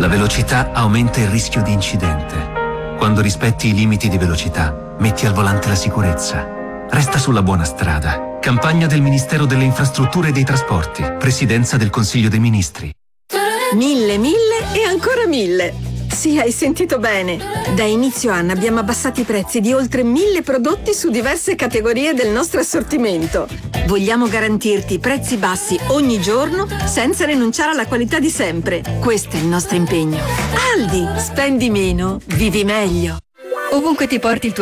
La velocità aumenta il rischio di incidente. Quando rispetti i limiti di velocità, metti al volante la sicurezza. Resta sulla buona strada. Campagna del Ministero delle Infrastrutture e dei Trasporti. Presidenza del Consiglio dei Ministri. 1000 e ancora 1000. Sì, hai sentito bene. Da inizio anno abbiamo abbassato i prezzi di oltre 1000 prodotti su diverse categorie del nostro assortimento. Vogliamo garantirti prezzi bassi ogni giorno senza rinunciare alla qualità di sempre. Questo è il nostro impegno. Aldi, spendi meno, vivi meglio. Ovunque ti porti il tuo